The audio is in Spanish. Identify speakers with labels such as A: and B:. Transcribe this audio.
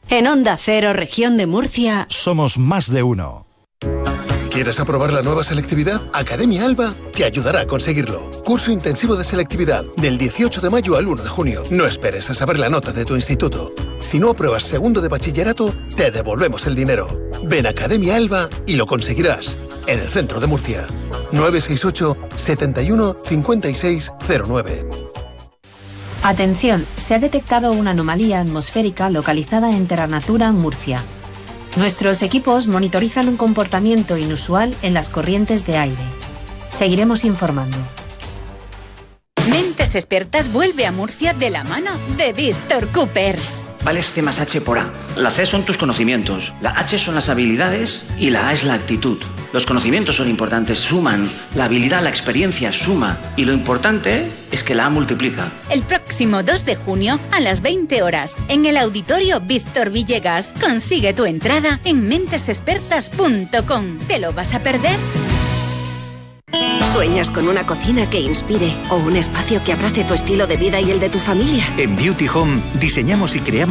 A: En Onda Cero, Región de Murcia,
B: somos más de uno.
C: ¿Quieres aprobar la nueva selectividad? Academia Alba te ayudará a conseguirlo. Curso intensivo de selectividad del 18 de mayo al 1 de junio. No esperes a saber la nota de tu instituto. Si no apruebas segundo de bachillerato, te devolvemos el dinero. Ven a Academia Alba y lo conseguirás. En el centro de Murcia. 968 71 56 09.
D: Atención, se ha detectado una anomalía atmosférica localizada en Terra Natura, Murcia. Nuestros equipos monitorizan un comportamiento inusual en las corrientes de aire. Seguiremos informando.
E: Mentes Expertas vuelve a Murcia de la mano de Víctor Coopers.
F: Vales C más H por A. La C son tus conocimientos, la H son las habilidades y la A es la actitud. Los conocimientos son importantes, suman. La habilidad, la experiencia suma. Y lo importante es que la A multiplica.
E: El próximo 2 de junio a las 20 horas en el Auditorio Víctor Villegas. Consigue tu entrada en mentesexpertas.com. ¿Te lo vas a perder?
G: ¿Sueñas con una cocina que inspire o un espacio que abrace tu estilo de vida y el de tu familia?
B: En Beauty Home diseñamos y creamos